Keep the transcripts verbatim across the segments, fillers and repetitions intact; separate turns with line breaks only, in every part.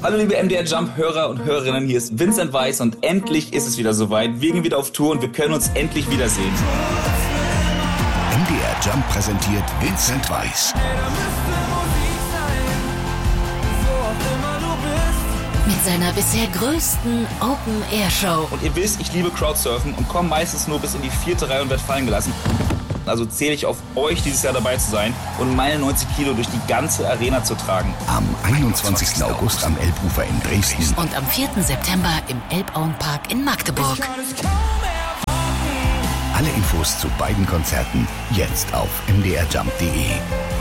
Hallo liebe M D R Jump Hörer und Hörerinnen, hier ist Vincent Weiss und endlich ist es wieder soweit. Wir gehen wieder auf Tour und wir können uns endlich wiedersehen.
M D R Jump präsentiert Vincent Weiss.
Mit seiner bisher größten Open-Air-Show.
Und ihr wisst, ich liebe Crowdsurfen und komme meistens nur bis in die vierte Reihe und werde fallen gelassen. Also zähle ich auf euch, dieses Jahr dabei zu sein und meine neunzig Kilo durch die ganze Arena zu tragen.
Am einundzwanzigsten August am Elbufer in Dresden.
Und am vierten September im Elbauenpark in Magdeburg.
Alle Infos zu beiden Konzerten jetzt auf m d r jump punkt d e.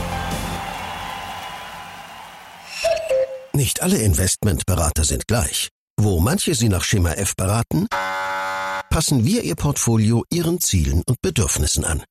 Nicht alle Investmentberater sind gleich. Wo manche Sie nach Schema F beraten, passen wir Ihr Portfolio Ihren Zielen und Bedürfnissen an.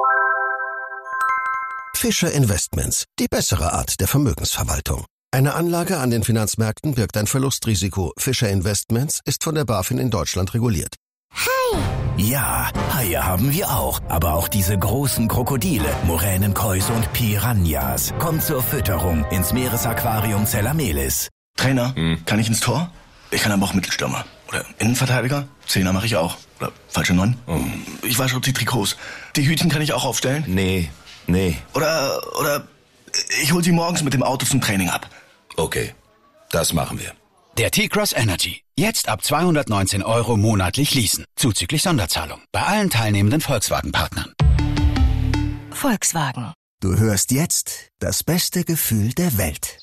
Fischer Investments, die bessere Art der Vermögensverwaltung. Eine Anlage an den Finanzmärkten birgt ein Verlustrisiko. Fischer Investments ist von der BaFin in Deutschland reguliert.
Hai!
Ja, Haie haben wir auch. Aber auch diese großen Krokodile, Moränenkäuse und Piranhas. Kommt zur Fütterung ins Meeresaquarium Zellamelis.
Trainer, hm. kann ich ins Tor? Ich kann aber auch Mittelstürmer. Oder Innenverteidiger? Zehner mache ich auch. Oder falsche Neun? Oh. Ich wasche auch die Trikots. Die Hütchen kann ich auch aufstellen?
Nee, nee.
Oder, oder ich hol sie morgens mit dem Auto zum Training ab.
Okay, das machen wir.
Der T-Cross Energy. Jetzt ab zweihundertneunzehn Euro monatlich leasen. Zuzüglich Sonderzahlung. Bei allen teilnehmenden Volkswagen-Partnern.
Volkswagen.
Du hörst jetzt das beste Gefühl der Welt.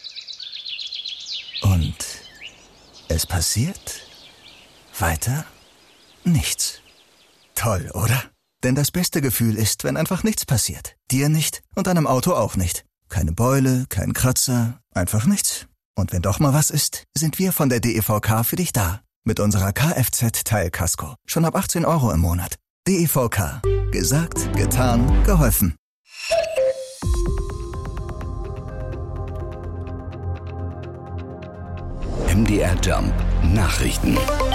Und es passiert weiter nichts. Toll, oder? Denn das beste Gefühl ist, wenn einfach nichts passiert. Dir nicht und deinem Auto auch nicht. Keine Beule, kein Kratzer, einfach nichts. Und wenn doch mal was ist, sind wir von der D E V K für dich da. Mit unserer Kfz-Teilkasko. Schon ab achtzehn Euro im Monat. D E V K. Gesagt, getan, geholfen.
M D R Jump Nachrichten.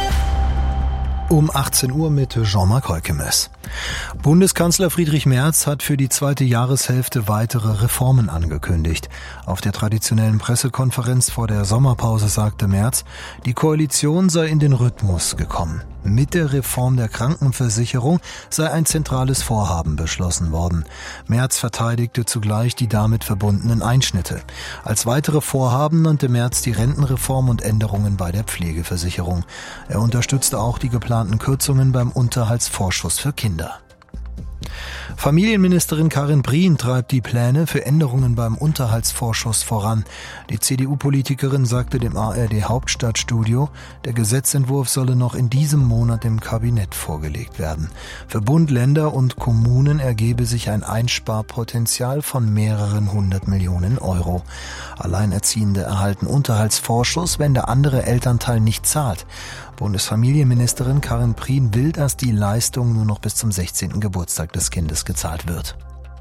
Um achtzehn Uhr mit Jean-Marc Heukemes. Bundeskanzler Friedrich Merz hat für die zweite Jahreshälfte weitere Reformen angekündigt. Auf der traditionellen Pressekonferenz vor der Sommerpause sagte Merz, die Koalition sei in den Rhythmus gekommen. Mit der Reform der Krankenversicherung sei ein zentrales Vorhaben beschlossen worden. Merz verteidigte zugleich die damit verbundenen Einschnitte. Als weitere Vorhaben nannte Merz die Rentenreform und Änderungen bei der Pflegeversicherung. Er unterstützte auch die geplanten Kürzungen beim Unterhaltsvorschuss für Kinder. Familienministerin Karin Prien treibt die Pläne für Änderungen beim Unterhaltsvorschuss voran. Die C D U-Politikerin sagte dem A R D-Hauptstadtstudio, der Gesetzentwurf solle noch in diesem Monat dem Kabinett vorgelegt werden. Für Bund, Länder und Kommunen ergebe sich ein Einsparpotenzial von mehreren hundert Millionen Euro. Alleinerziehende erhalten Unterhaltsvorschuss, wenn der andere Elternteil nicht zahlt. Bundesfamilienministerin Karin Prien will, dass die Leistung nur noch bis zum sechzehnten Geburtstag des Kindes gezahlt wird.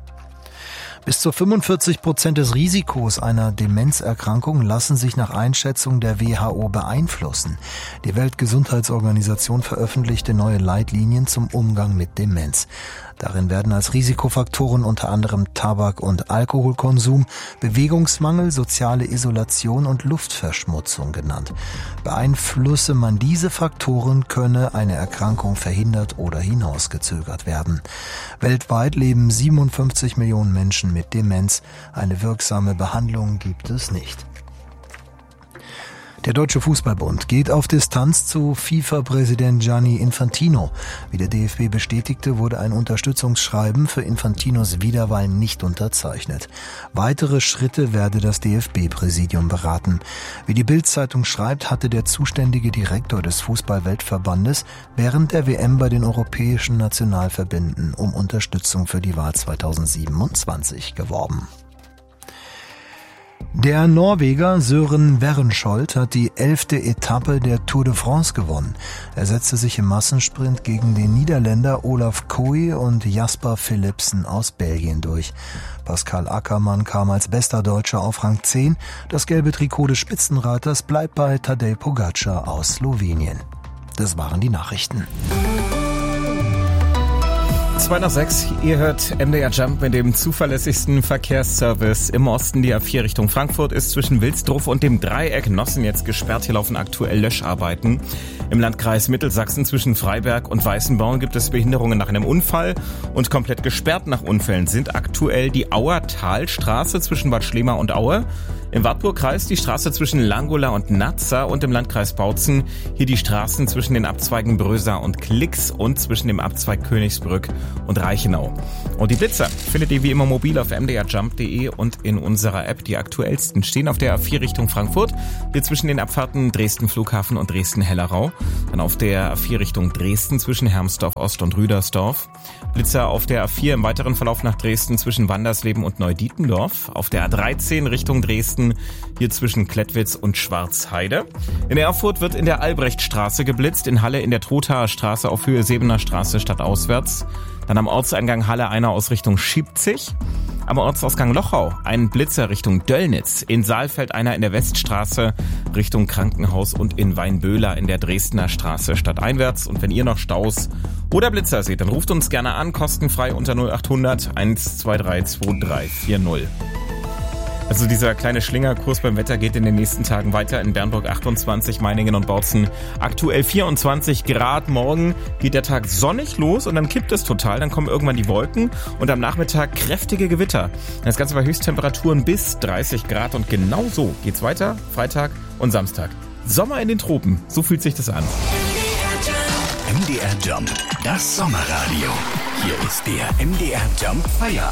Bis zu fünfundvierzig Prozent des Risikos einer Demenzerkrankung lassen sich nach Einschätzung der W H O beeinflussen. Die Weltgesundheitsorganisation veröffentlichte neue Leitlinien zum Umgang mit Demenz. Darin werden als Risikofaktoren unter anderem Tabak- und Alkoholkonsum, Bewegungsmangel, soziale Isolation und Luftverschmutzung genannt. Beeinflusse man diese Faktoren, könne eine Erkrankung verhindert oder hinausgezögert werden. Weltweit leben siebenundfünfzig Millionen Menschen mit Demenz. Eine wirksame Behandlung gibt es nicht. Der Deutsche Fußballbund geht auf Distanz zu FIFA-Präsident Gianni Infantino. Wie der D F B bestätigte, wurde ein Unterstützungsschreiben für Infantinos Wiederwahl nicht unterzeichnet. Weitere Schritte werde das D F B-Präsidium beraten. Wie die Bild-Zeitung schreibt, hatte der zuständige Direktor des Fußball-Weltverbandes während der W M bei den europäischen Nationalverbänden um Unterstützung für die Wahl zweitausendsiebenundzwanzig geworben. Der Norweger Søren Werenskiold hat die elfte Etappe der Tour de France gewonnen. Er setzte sich im Massensprint gegen den Niederländer Olaf Koe und Jasper Philipsen aus Belgien durch. Pascal Ackermann kam als bester Deutscher auf Rang zehn. Das gelbe Trikot des Spitzenreiters bleibt bei Tadej Pogačar aus Slowenien. Das waren die Nachrichten.
zwei nach sechs, ihr hört M D R Jump mit dem zuverlässigsten Verkehrsservice im Osten. Die A vier Richtung Frankfurt ist zwischen Wilsdruff und dem Dreieck Nossen jetzt gesperrt. Hier laufen aktuell Löscharbeiten. Im Landkreis Mittelsachsen zwischen Freiberg und Weißenborn gibt es Behinderungen nach einem Unfall. Und komplett gesperrt nach Unfällen sind aktuell die Auertalstraße zwischen Bad Schlema und Aue. Im Wartburgkreis die Straße zwischen Langola und Nazza und im Landkreis Bautzen hier die Straßen zwischen den Abzweigen Bröser und Klix und zwischen dem Abzweig Königsbrück und Reichenau. Und die Blitzer findet ihr wie immer mobil auf m d r jump punkt d e und in unserer App. Die aktuellsten stehen auf der A vier Richtung Frankfurt, hier zwischen den Abfahrten Dresden Flughafen und Dresden-Hellerau. Dann auf der A vier Richtung Dresden zwischen Hermsdorf Ost und Rüdersdorf. Blitzer auf der A vier im weiteren Verlauf nach Dresden zwischen Wandersleben und Neudietendorf. Auf der A dreizehn Richtung Dresden, hier zwischen Klettwitz und Schwarzheide. In Erfurt wird in der Albrechtstraße geblitzt, in Halle in der Trothaer Straße auf Höhe Sebener Straße stadtauswärts. Dann am Ortseingang Halle einer aus Richtung Schiebzig. Am Ortsausgang Lochau ein Blitzer Richtung Döllnitz. In Saalfeld einer in der Weststraße Richtung Krankenhaus und in Weinböhler in der Dresdner Straße stadteinwärts. Und wenn ihr noch Staus oder Blitzer seht, dann ruft uns gerne an, kostenfrei unter null acht hundert eins zwei drei zwei drei vier null. Also dieser kleine Schlingerkurs beim Wetter geht in den nächsten Tagen weiter. In Bernburg achtundzwanzig, Meiningen und Bautzen aktuell vierundzwanzig Grad. Morgen geht der Tag sonnig los und dann kippt es total. Dann kommen irgendwann die Wolken und am Nachmittag kräftige Gewitter. Das Ganze bei Höchsttemperaturen bis dreißig Grad und genau so geht's weiter. Freitag und Samstag. Sommer in den Tropen, so fühlt sich das an.
M D R Jump, das Sommerradio. Hier ist der M D R Jump Feierabend.